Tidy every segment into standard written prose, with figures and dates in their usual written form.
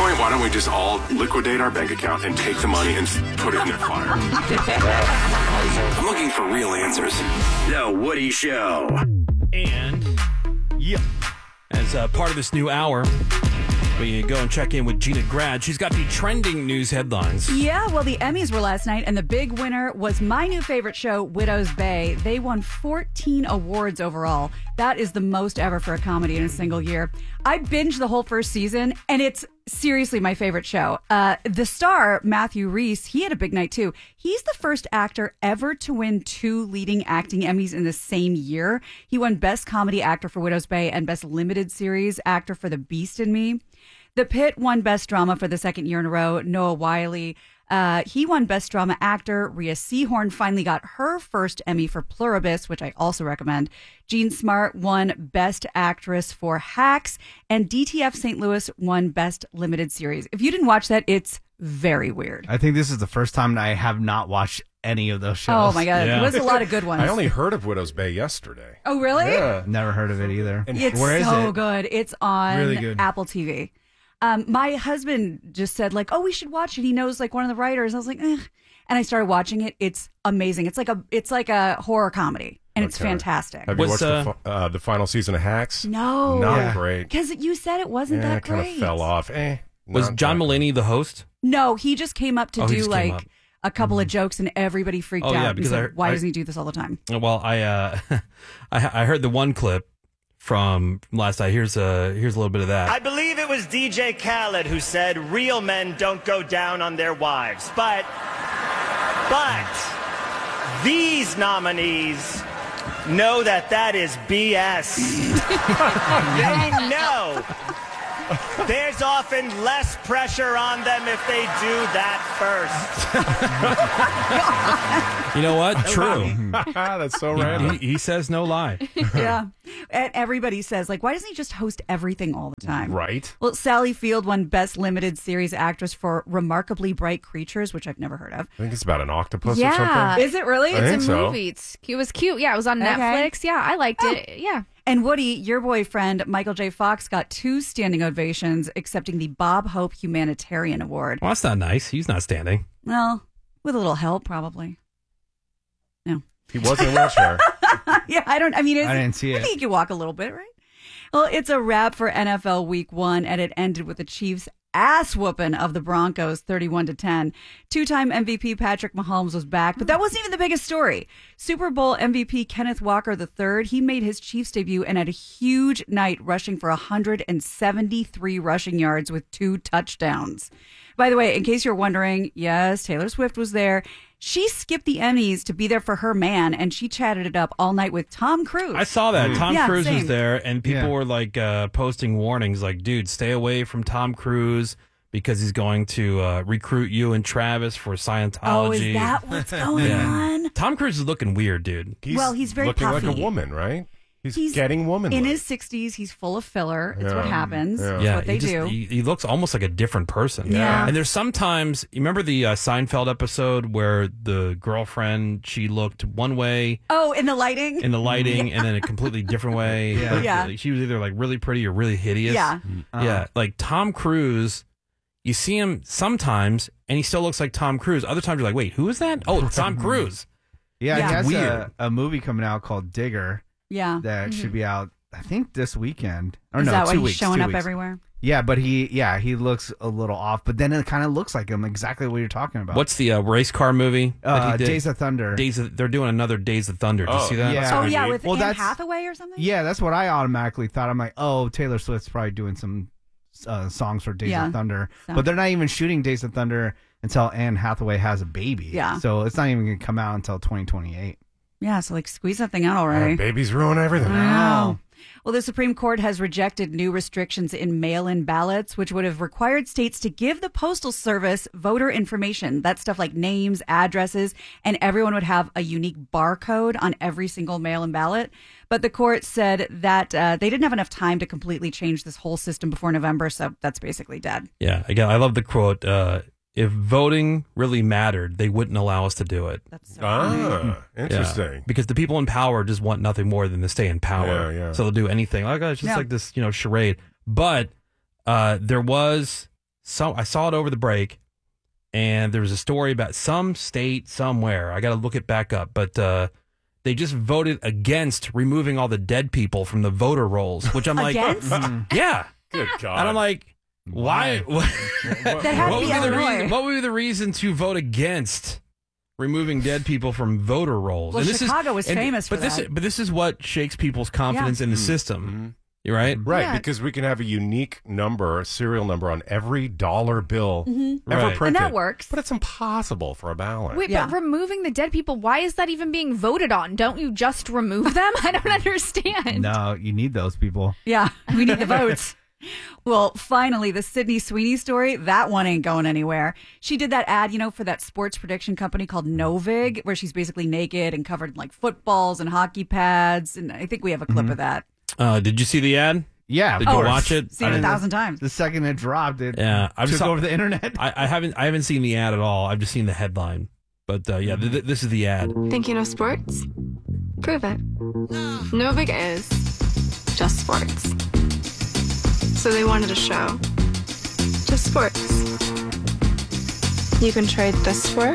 point, why don't we just all liquidate our bank account and take the money and put it in their fire? I'm looking for real answers. The Woody Show. And, as part of this new hour, we go and check in with Gina Grad. She's got the trending news headlines. Yeah, well, the Emmys were last night, and the big winner was my new favorite show, Widow's Bay. They won 14 awards overall. That is the most ever for a comedy in a single year. I binged the whole first season, and it's seriously my favorite show. The star, Matthew Rhys, he had a big night, too. He's the first actor ever to win 2 leading acting Emmys in the same year. He won Best Comedy Actor for Widow's Bay and Best Limited Series Actor for The Beast in Me. The Pit won Best Drama for the second year in a row. Noah Wyle, he won Best Drama Actor. Rhea Seehorn finally got her first Emmy for Pluribus, which I also recommend. Jean Smart won Best Actress for Hacks. And DTF St. Louis won Best Limited Series. If you didn't watch that, it's very weird. I think this is the first time I have not watched any of those shows. Oh, my God. Yeah. It was a lot of good ones. I only heard of Widow's Bay yesterday. Oh, really? Yeah. Never heard of it either. It's where is so it? good. It's on Really good. Apple TV. My husband just said, like, oh, we should watch it. He knows, like, one of the writers. I was like, eh. And I started watching it. It's amazing. It's like a horror comedy, and it's fantastic. Have you watched the final season of Hacks? No. Not great. Because you said it wasn't that great. It kind of fell off. Was John Mulaney the host? No, he just came up to do, like, a couple Mm-hmm. of jokes, and everybody freaked out. Yeah, because why doesn't he do this all the time? Well, I heard the one clip from last night. Here's a little bit of that. I believe it was DJ Khaled who said real men don't go down on their wives. But these nominees know that is BS. They know there's often less pressure on them if they do that first. You know what? True. That's so random. He says no lie. Yeah. And everybody says, like, why doesn't he just host everything all the time? Right. Well, Sally Field won Best Limited Series Actress for Remarkably Bright Creatures, which I've never heard of. I think it's about an octopus or something. Is it really? It's a movie. It was cute. Yeah, it was on Netflix. Yeah, I liked it. Yeah. And Woody, your boyfriend, Michael J. Fox, got 2 standing ovations accepting the Bob Hope Humanitarian Award. Well, that's not nice. He's not standing. Well, with a little help, probably. No. He was in a wheelchair. Yeah, I didn't see it. I think he can walk a little bit, right? Well, it's a wrap for NFL Week 1, and it ended with the Chiefs' ass whooping of the Broncos, 31-10. 2-time MVP Patrick Mahomes was back, but that wasn't even the biggest story. Super Bowl MVP Kenneth Walker III, he made his Chiefs debut and had a huge night, rushing for 173 rushing yards with 2 touchdowns. By the way, in case you're wondering, yes, Taylor Swift was there. She skipped the Emmys to be there for her man, and she chatted it up all night with Tom Cruise. I saw that. Tom Cruise same. was there, and people were like posting warnings like, dude, stay away from Tom Cruise because he's going to recruit you and Travis for Scientology. Oh, is that what's going on? Tom Cruise is looking weird, dude. He's very looking puffy. like a woman, right? He's getting womanly. In his 60s, he's full of filler. It's what happens. Yeah. It's what they do. He looks almost like a different person. Yeah. And there's sometimes, you remember the Seinfeld episode where the girlfriend, she looked one way. Oh, in the lighting? And then a completely different way. Yeah. Like, she was either like really pretty or really hideous. Yeah. Yeah. Like Tom Cruise, you see him sometimes and he still looks like Tom Cruise. Other times you're like, wait, who is that? Oh, it's Tom Cruise. Yeah, Yeah. he has Weird. a movie coming out called Digger Yeah. that should be out, I think, this weekend. Or Is no, that why 2 he's weeks. showing 2 up weeks. everywhere? Yeah, but he looks a little off, but then it kind of looks like him, exactly what you're talking about. What's the race car movie that he did? Days of Thunder. They're doing another Days of Thunder. Did you see that? Yeah. Oh, yeah, with Well, Anne that's- Hathaway or something? Yeah, that's what I automatically thought. I'm like, oh, Taylor Swift's probably doing some songs for Days of Thunder. So- But they're not even shooting Days of Thunder until Anne Hathaway has a baby. Yeah. So it's not even going to come out until 2028. Yeah, so like squeeze that thing out already. Babies ruin everything. Wow. Well, the Supreme Court has rejected new restrictions in mail-in ballots, which would have required states to give the Postal Service voter information. That's stuff like names, addresses, and everyone would have a unique barcode on every single mail-in ballot. But the court said that they didn't have enough time to completely change this whole system before November, so that's basically dead. Yeah. Again, I love the quote. If voting really mattered, they wouldn't allow us to do it. That's so funny. Interesting. Yeah. Because the people in power just want nothing more than to stay in power. Yeah. So they'll do anything. Like, oh, it's just like this, charade. But there was I saw it over the break, and there was a story about some state somewhere. I got to look it back up, but they just voted against removing all the dead people from the voter rolls, which I'm like, yeah. Good God. And I'm like, why? What would be the reason to vote against removing dead people from voter rolls? Well, Chicago was famous for that. But this is what shakes people's confidence in the system. Mm-hmm. You're right? Right, because we can have a unique number, a serial number on every dollar bill ever printed. And that works. But it's impossible for a ballot. Wait, but removing the dead people, why is that even being voted on? Don't you just remove them? I don't understand. No, you need those people. Yeah, we need the votes. Well, finally, the Sydney Sweeney story, that one ain't going anywhere. She did that ad, for that sports prediction company called Novig, where she's basically naked and covered in like footballs and hockey pads. And I think we have a clip of that. Did you see the ad? Yeah. Did you watch it? Seen it 1,000 times. The second it dropped, it I took over the internet. I haven't seen the ad at all. I've just seen the headline. But this is the ad. Think you know sports? Prove it. Novig is just sports. So they wanted a show. Just sports. You can trade this sport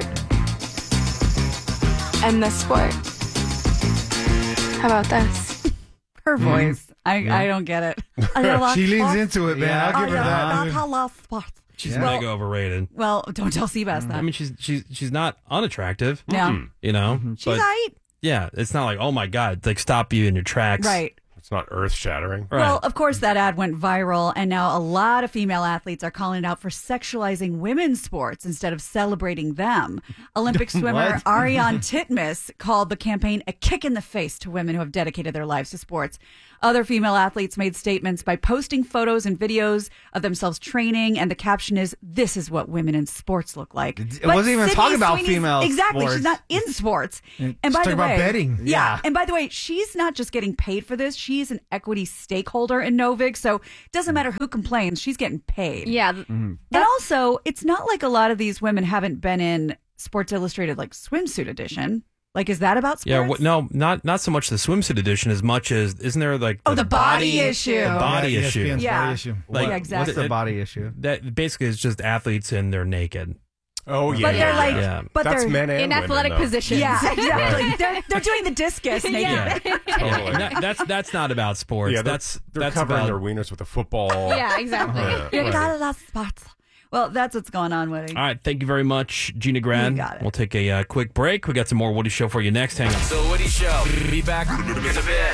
and this sport. How about this? Her voice. I don't get it. She leans into it, man. I'll give her that. She's mega overrated. Well, don't tell Seabass that. I mean, she's not unattractive. Yeah. She's right. Yeah, it's not like, oh my God, like stop you in your tracks. Right. It's not earth-shattering. Right. Well, of course, that ad went viral, and now a lot of female athletes are calling it out for sexualizing women's sports instead of celebrating them. Olympic swimmer Ariane Titmus called the campaign a kick in the face to women who have dedicated their lives to sports. Other female athletes made statements by posting photos and videos of themselves training, and the caption is, "This is what women in sports look like." It wasn't even talking about female Exactly. sports. She's not in sports. And by talking the way, about betting. Yeah. And by the way, she's not just getting paid for this. She's an equity stakeholder in Novig. So it doesn't matter who complains. She's getting paid. Yeah. And also, it's not like a lot of these women haven't been in Sports Illustrated, like swimsuit edition. Like, is that about sports? Yeah, no, not so much the swimsuit edition as much as, isn't there like the body issue? The body issue. ESPN's Yeah. body issue. Like, exactly. What's the body issue? That basically is just athletes and they're naked. Oh, yeah. But they're like, Yeah. but That's they're men and In women, athletic though. positions. Yeah, exactly. They're doing the discus naked. Yeah. Totally. That's not about sports. Yeah, that's covering about their wieners with a football. Yeah, exactly. You gotta love sports. Well, that's what's going on, Woody. All right, thank you very much, Gina Grad. You got it. We'll take a quick break. We got some more Woody Show for you next. Hang on. The Woody Show. Be back in a bit.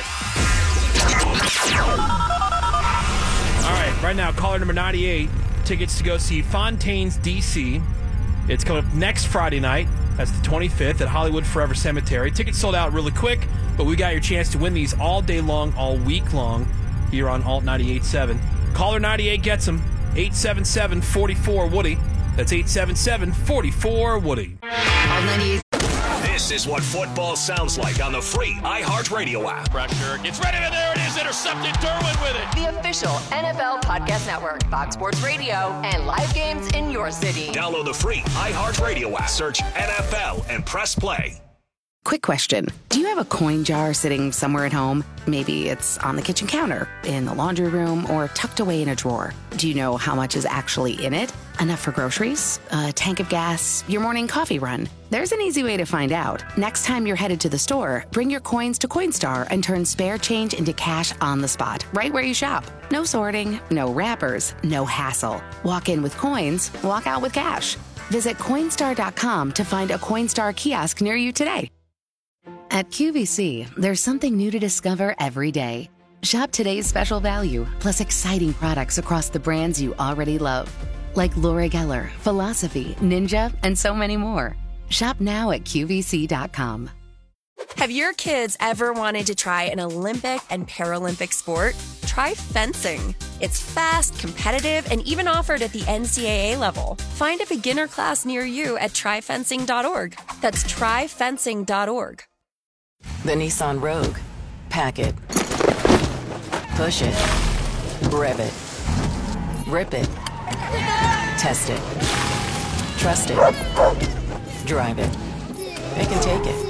All right, right now, caller number 98, tickets to go see Fontaines DC. It's coming up next Friday night. That's the 25th at Hollywood Forever Cemetery. Tickets sold out really quick, but we got your chance to win these all day long, all week long here on Alt 98.7. Caller 98 gets them. 877-44-WOODY. That's 877-44-WOODY. This is what football sounds like on the free iHeartRadio app. Pressure gets ready, and there it is, intercepted. Derwin with it. The official NFL Podcast Network, Fox Sports Radio, and live games in your city. Download the free iHeartRadio app. Search NFL and press play. Quick question. Do you have a coin jar sitting somewhere at home? Maybe it's on the kitchen counter, in the laundry room, or tucked away in a drawer. Do you know how much is actually in it? Enough for groceries? A tank of gas? Your morning coffee run? There's an easy way to find out. Next time you're headed to the store, bring your coins to Coinstar and turn spare change into cash on the spot, right where you shop. No sorting, no wrappers, no hassle. Walk in with coins, walk out with cash. Visit Coinstar.com to find a Coinstar kiosk near you today. At QVC, there's something new to discover every day. Shop today's special value, plus exciting products across the brands you already love. Like Laura Geller, Philosophy, Ninja, and so many more. Shop now at QVC.com. Have your kids ever wanted to try an Olympic and Paralympic sport? Try fencing. It's fast, competitive, and even offered at the NCAA level. Find a beginner class near you at tryfencing.org. That's tryfencing.org. The Nissan Rogue. Pack it. Push it. Rev it. Rip it. Test it. Trust it. Drive it. It can take it.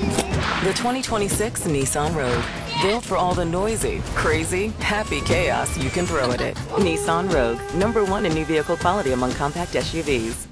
The 2026 Nissan Rogue. Built for all the noisy, crazy, happy chaos you can throw at it. Nissan Rogue. #1 in new vehicle quality among compact SUVs.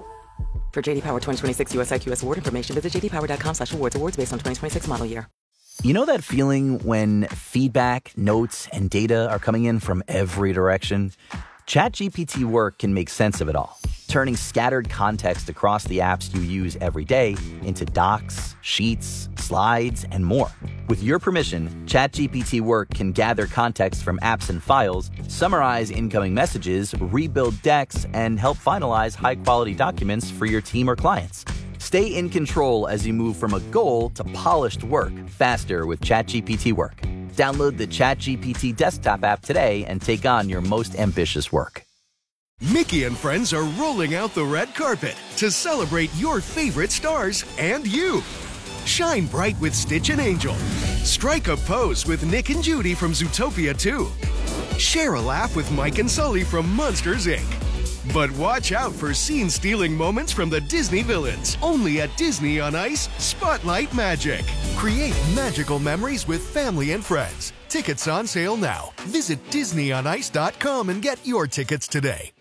For JD Power 2026 US IQS award information, visit jdpower.com/awards. Awards based on 2026 model year. You know that feeling when feedback, notes, and data are coming in from every direction? ChatGPT Work can make sense of it all, turning scattered context across the apps you use every day into docs, sheets, slides, and more. With your permission, ChatGPT Work can gather context from apps and files, summarize incoming messages, rebuild decks, and help finalize high-quality documents for your team or clients. Stay in control as you move from a goal to polished work faster with ChatGPT Work. Download the ChatGPT desktop app today and take on your most ambitious work. Mickey and friends are rolling out the red carpet to celebrate your favorite stars and you. Shine bright with Stitch and Angel. Strike a pose with Nick and Judy from Zootopia 2. Share a laugh with Mike and Sully from Monsters, Inc. But watch out for scene-stealing moments from the Disney villains. Only at Disney on Ice Spotlight Magic. Create magical memories with family and friends. Tickets on sale now. Visit DisneyOnIce.com and get your tickets today.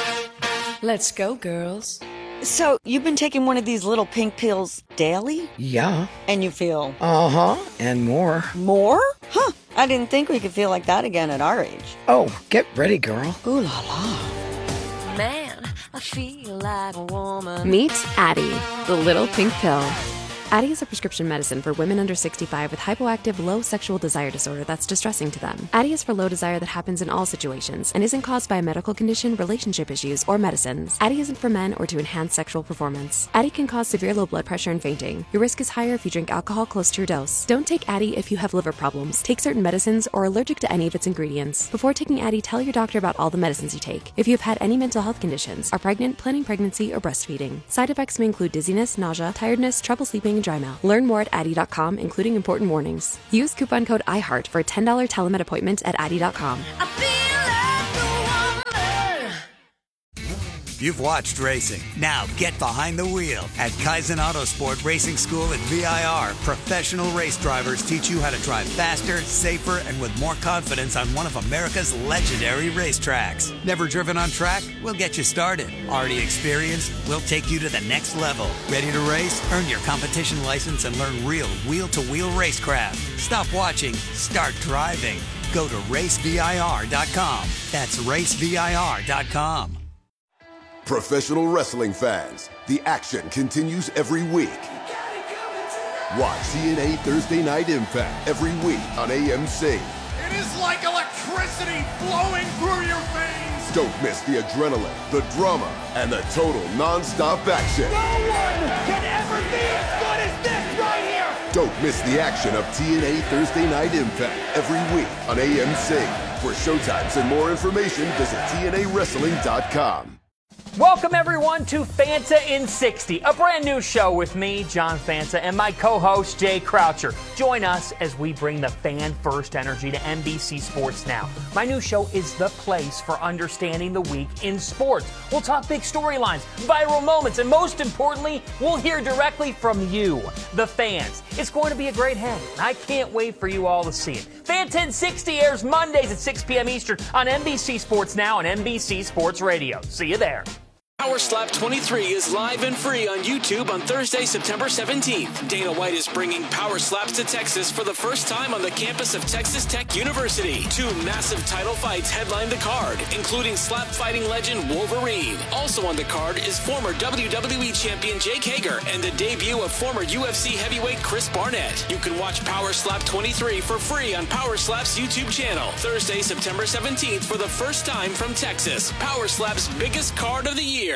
Let's go, girls. So, you've been taking one of these little pink pills daily? Yeah. And you feel? Uh-huh, and more. More? Huh, I didn't think we could feel like that again at our age. Oh, get ready, girl. Ooh la la. Man, I feel like a woman. Meet Addyi, the little pink pill. Addyi is a prescription medicine for women under 65 with hypoactive low sexual desire disorder that's distressing to them. Addyi is for low desire that happens in all situations and isn't caused by a medical condition, relationship issues, or medicines. Addyi isn't for men or to enhance sexual performance. Addyi can cause severe low blood pressure and fainting. Your risk is higher if you drink alcohol close to your dose. Don't take Addyi if you have liver problems, take certain medicines, or are allergic to any of its ingredients. Before taking Addyi, tell your doctor about all the medicines you take. If you have had any mental health conditions, are pregnant, planning pregnancy, or breastfeeding. Side effects may include dizziness, nausea, tiredness, trouble sleeping, and dry mouth. Learn more at Addyi.com, including important warnings. Use coupon code IHEART for a $10 telemed appointment at Addyi.com. You've watched racing. Now get behind the wheel. At Kaizen Autosport Racing School at VIR, professional race drivers teach you how to drive faster, safer, and with more confidence on one of America's legendary racetracks. Never driven on track? We'll get you started. Already experienced? We'll take you to the next level. Ready to race? Earn your competition license and learn real wheel-to-wheel racecraft. Stop watching. Start driving. Go to racevir.com. That's racevir.com. Professional wrestling fans, the action continues every week. Watch TNA Thursday Night Impact every week on AMC. It is like electricity flowing through your veins. Don't miss the adrenaline, the drama, and the total non-stop action. No one can ever be as good as this right here. Don't miss the action of TNA Thursday Night Impact every week on AMC. For showtimes and more information, visit TNAWrestling.com. Welcome, everyone, to Fanta in 60, a brand new show with me, John Fanta, and my co-host, Jay Croucher. Join us as we bring the fan-first energy to NBC Sports Now. My new show is the place for understanding the week in sports. We'll talk big storylines, viral moments, and most importantly, we'll hear directly from you, the fans. It's going to be a great hang, and I can't wait for you all to see it. Fanta in 60 airs Mondays at 6 p.m. Eastern on NBC Sports Now and NBC Sports Radio. See you there. Power Slap 23 is live and free on YouTube on Thursday, September 17th. Dana White is bringing Power Slaps to Texas for the first time on the campus of Texas Tech University. 2 massive title fights headline the card, including slap fighting legend Wolverine. Also on the card is former WWE champion Jake Hager and the debut of former UFC heavyweight Chris Barnett. You can watch Power Slap 23 for free on Power Slap's YouTube channel. Thursday, September 17th for the first time from Texas. Power Slap's biggest card of the year.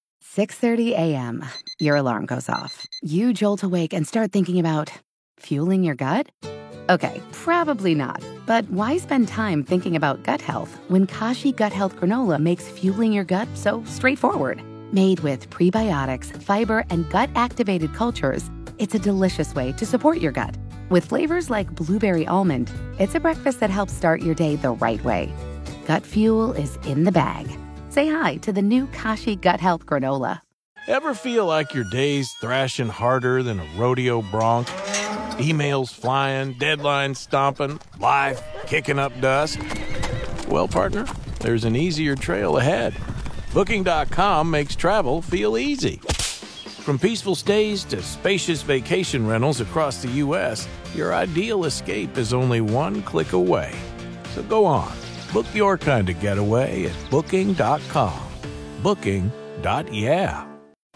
6:30 a.m. Your alarm goes off. You jolt awake and start thinking about fueling your gut? Okay, probably not. But why spend time thinking about gut health when Kashi Gut Health Granola makes fueling your gut so straightforward? Made with prebiotics, fiber, and gut-activated cultures, it's a delicious way to support your gut. With flavors like blueberry almond, it's a breakfast that helps start your day the right way. Gut fuel is in the bag. Say hi to the new Kashi Gut Health Granola. Ever feel like your day's thrashing harder than a rodeo bronc? Emails flying, deadlines stomping, life kicking up dust. Well, partner, there's an easier trail ahead. Booking.com makes travel feel easy. From peaceful stays to spacious vacation rentals across the U.S., your ideal escape is only one click away. So go on, book your kind of getaway at Booking.com. Booking.yeah.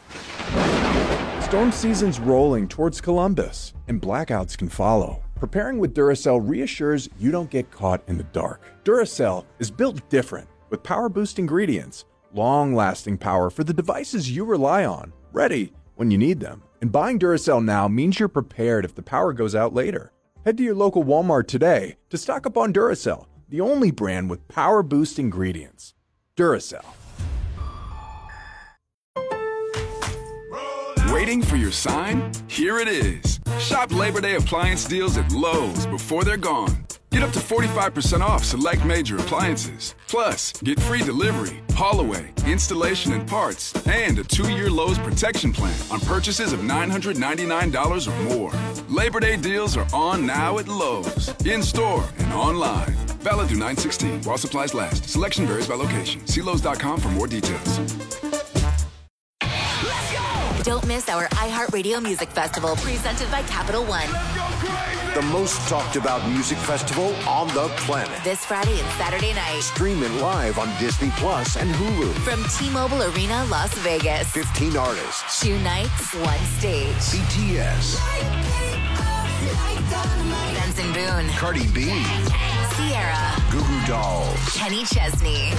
Storm season's rolling towards Columbus, and blackouts can follow. Preparing with Duracell reassures you don't get caught in the dark. Duracell is built different, with power-boost ingredients, long-lasting power for the devices you rely on, ready when you need them. And buying Duracell now means you're prepared if the power goes out later. Head to your local Walmart today to stock up on Duracell, the only brand with power-boost ingredients. Duracell. Waiting for your sign? Here it is. Shop Labor Day appliance deals at Lowe's before they're gone. Get up to 45% off select major appliances. Plus, get free delivery, haul away, installation and parts, and a 2-year Lowe's protection plan on purchases of $999 or more. Labor Day deals are on now at Lowe's, in-store and online. Valid through 9/16 while supplies last. Selection varies by location. See Lowes.com for more details. Don't miss our iHeartRadio Music Festival presented by Capital One. The most talked about music festival on the planet. This Friday and Saturday night. Stream it live on Disney Plus and Hulu. From T-Mobile Arena, Las Vegas. 15 artists. 2 nights, 1 stage. BTS. Benson Boone. Cardi B. Sierra. Goo Goo Dolls. Kenny Chesney.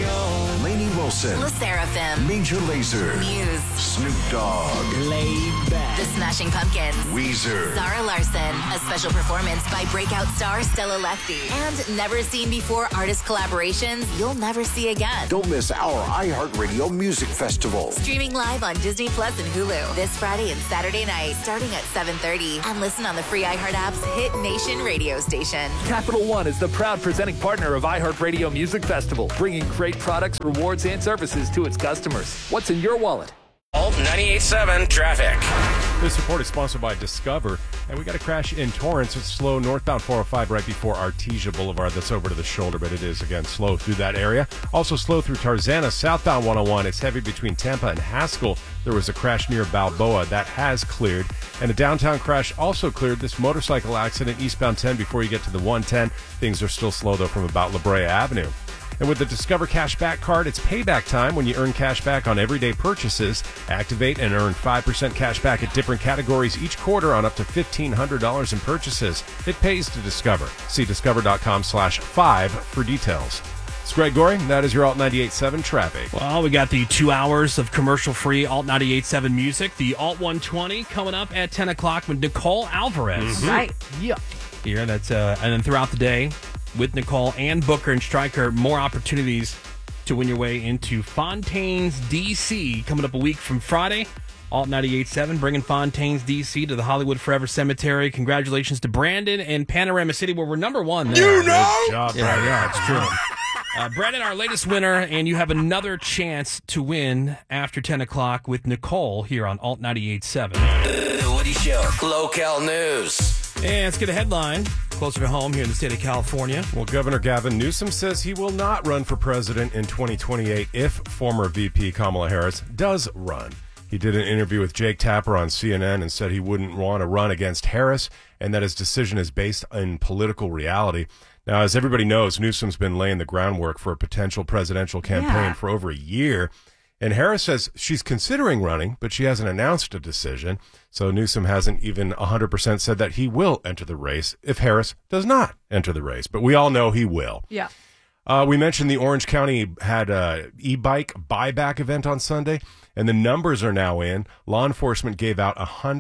Lainey Wilson. La Seraphim. Major Lazer. Muse. Snoop Dogg. Laid Back. The Smashing Pumpkins. Weezer. Zara Larson. A special performance by breakout star Stella Lefty. And never seen before artist collaborations you'll never see again. Don't miss our iHeartRadio Music Festival. Streaming live on Disney Plus and Hulu. This Friday and Saturday night starting at 7:30. And listen on the free iHeart app's Hit Nation radio station. Capital One is the proud presenting partner of iHeartRadio Music Festival, bringing great products, rewards, and services to its customers. What's in your wallet? Alt 98.7 traffic. This report is sponsored by Discover, and we got a crash in Torrance. It's slow northbound 405 right before Artesia Boulevard. That's over to the shoulder, but it is, again, slow through that area. Also slow through Tarzana. Southbound 101, it's heavy between Tampa and Haskell. There was a crash near Balboa. That has cleared. And a downtown crash also cleared. This motorcycle accident eastbound 10 before you get to the 110. Things are still slow, though, from about La Brea Avenue. And with the Discover Cashback card, it's payback time when you earn cash back on everyday purchases. Activate and earn 5% cash back at different categories each quarter on up to $1,500 in purchases. It pays to Discover. See discover.com/5 for details. It's Greg Goring. That is your Alt 98.7 traffic. Well, we got the 2 hours of commercial-free Alt 98.7 music. The Alt 120 coming up at 10 o'clock with Nicole Alvarez. Mm-hmm. Right. Yeah. Here, that's and then throughout the day, with Nicole and Booker and Stryker, more opportunities to win your way into Fontaine's DC coming up a week from Friday. Alt 98.7 bringing Fontaine's DC to the Hollywood Forever Cemetery. Congratulations to Brandon and Panorama City, where we're number one there. You know? Good job, Brandon. Yeah, it's true. Brandon, our latest winner, and you have another chance to win after 10 o'clock with Nicole here on Alt 98.7. The Woody Show. Local news. And let's get a headline closer to home here in the state of California. Well, Governor Gavin Newsom says he will not run for president in 2028 if former VP Kamala Harris does run. He did an interview with Jake Tapper on CNN and said he wouldn't want to run against Harris and that his decision is based in political reality. Now, as everybody knows, Newsom's been laying the groundwork for a potential presidential campaign for over a year. And Harris says she's considering running, but she hasn't announced a decision. So Newsom hasn't even 100% said that he will enter the race if Harris does not enter the race. But we all know he will. Yeah. We mentioned the Orange County had a e-bike buyback event on Sunday, and the numbers are now in. Law enforcement gave out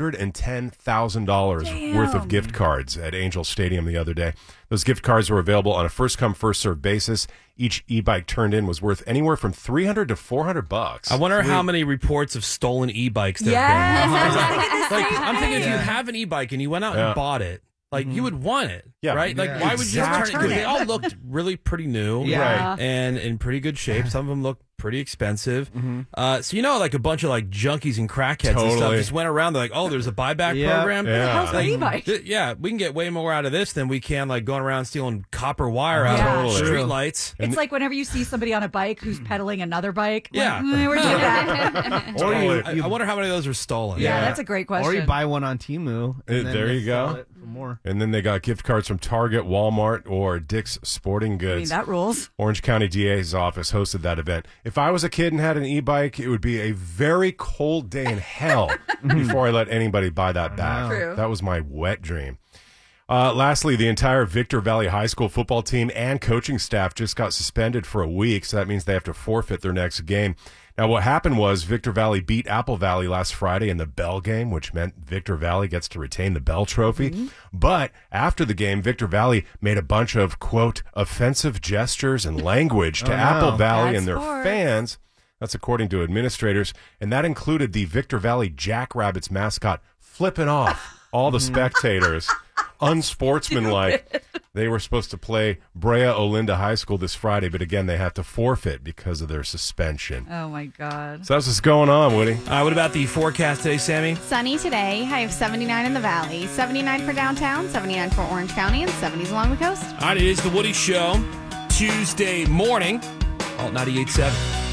$110,000 worth of gift cards at Angel Stadium the other day. Those gift cards were available on a first-come, first-served basis. Each e-bike turned in was worth anywhere from $300 to $400. I wonder how many reports of stolen e-bikes there have been. I'm thinking if you have an e-bike and you went out and bought it, like, you would want it, right? Like, why would you just turn it? Because they all looked really pretty new, right? And in pretty good shape. Some of them look pretty expensive. So like a bunch of like junkies and crackheads and stuff just went around. They're like, oh, there's a buyback program. How's Like, an e-bike? we can get way more out of this than we can like going around stealing copper wire out of street lights. It's like whenever you see somebody on a bike who's pedaling another bike. Yeah. Where'd you get that? Or I wonder how many of those are stolen. Yeah, that's a great question. Or you buy one on Temu. And then There you sell go. it for more. And then they got gift cards from Target, Walmart, or Dick's Sporting Goods. I mean, that rules. Orange County DA's office hosted that event. If I was a kid and had an e-bike, it would be a very cold day in hell before I let anybody buy that back. True. That was my wet dream. Lastly, the entire Victor Valley High School football team and coaching staff just got suspended for a week, so that means they have to forfeit their next game. Now, what happened was Victor Valley beat Apple Valley last Friday in the Bell game, which meant Victor Valley gets to retain the Bell Trophy. But after the game, Victor Valley made a bunch of, quote, offensive gestures and language to Apple Valley Bad and their sports. fans. That's according to administrators. And that included the Victor Valley Jackrabbits mascot flipping off all the spectators. Unsportsmanlike. They were supposed to play Brea Olinda High School this Friday, but again, they had to forfeit because of their suspension. Oh, my God. So that's what's going on, Woody. What about the forecast today, Sammy? Sunny today, high of 79 in the valley, 79 for downtown, 79 for Orange County, and 70s along the coast. All right, it is the Woody Show, Tuesday morning, Alt 98.7.